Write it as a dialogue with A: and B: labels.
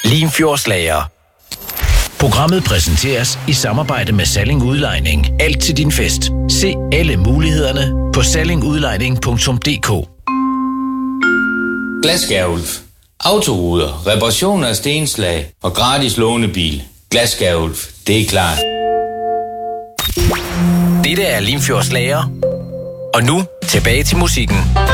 A: Limfjordslager. Programmet præsenteres i samarbejde med Salling Udlejning. Alt til din fest. Se alle mulighederne på sallingudlejning.dk.
B: Glasskærulf. Autoruder, reparation af stenslag og gratis lånebil. Glasskærulf, det er klart.
A: Dette er Limfjordslager. Og nu tilbage til musikken.